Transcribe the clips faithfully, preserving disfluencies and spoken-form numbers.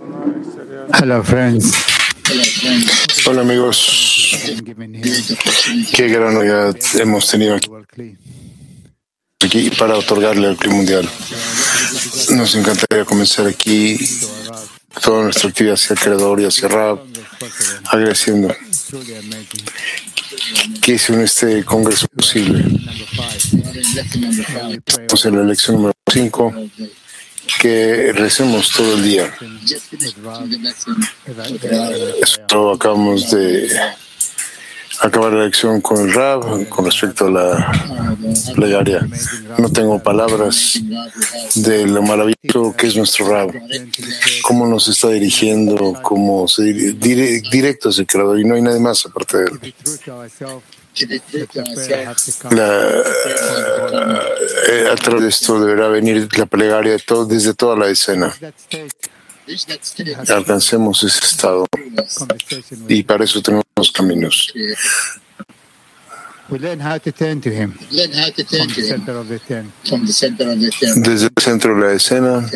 Hello, friends. Hola amigos, qué gran novedad hemos tenido aquí para otorgarle al Club Mundial. Nos encantaría comenzar aquí toda nuestra actividad hacia el Creador y hacia Rab, agradeciendo que hicieron este congreso posible. Estamos en la elección número cinco, que recemos todo el día. Esto acabamos de acabar la lección con el Rab con respecto a la plegaria. No tengo palabras de lo maravilloso que es nuestro Rab, cómo nos está dirigiendo, cómo se dire, directo hacia el Creador, y no hay nadie más aparte de él. La, eh, a través de esto deberá venir la plegaria de todo, desde toda la escena. Alcancemos ese estado y para eso tenemos los caminos. Desde el centro de la escena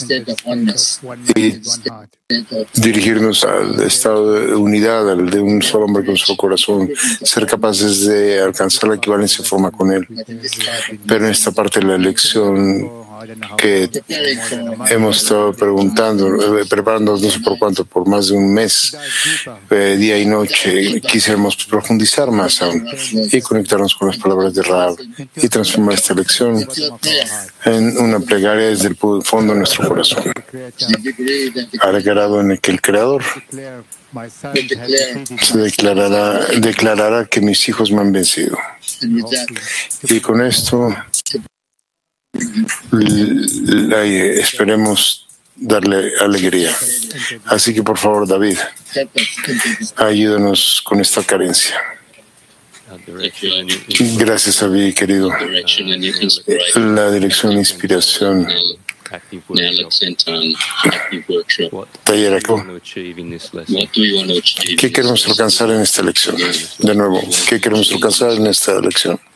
y dirigirnos al estado de unidad, al de un solo hombre con su corazón, ser capaces de alcanzar la equivalencia de forma con él. Pero en esta parte de la elección que hemos estado preguntando, eh, preparándonos no sé por cuánto, por más de un mes, eh, día y noche, quisiéramos profundizar más aún y conectarnos con las palabras de Rab y transformar esta lección en una plegaria desde el fondo de nuestro corazón, al grado en el que el Creador se declarará, declarará que mis hijos me han vencido. Y con esto la, esperemos darle alegría. Así que por favor, David, ayúdanos con esta carencia. Gracias a ti, querido. La dirección e inspiración. Taller Eco. ¿Qué queremos alcanzar en esta lección? De nuevo, ¿qué queremos alcanzar en esta lección?